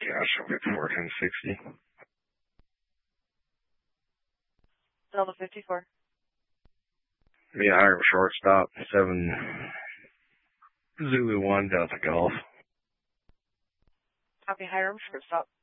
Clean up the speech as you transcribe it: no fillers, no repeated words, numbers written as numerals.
Gosh, I'll get 1460. Delta 54. Yeah, Hiram shortstop, 7 Zulu 1 Delta Golf. Copy, Hiram shortstop.